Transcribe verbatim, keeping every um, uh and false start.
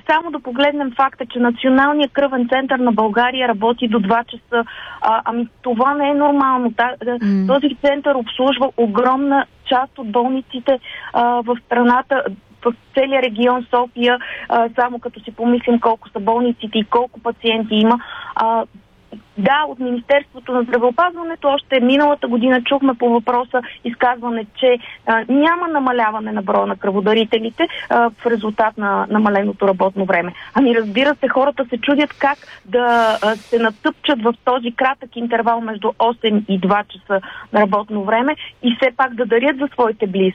само да погледнем факта, че Националният кръвен център на България работи до два часа. А, ами това не е нормално. Mm. Този център обслужва огромна част от болниците а, в страната, в целия регион София, а, само като си помислим колко са болниците и колко пациенти има. А, Да, от Министерството на здравеопазването още миналата година чухме по въпроса изказване, че а, няма намаляване на броя на кръводарителите а, в резултат на намаленото работно време. Ами разбира се, хората се чудят как да а, се натъпчат в този кратък интервал между осем и два часа на работно време и все пак да дарят за своите близки.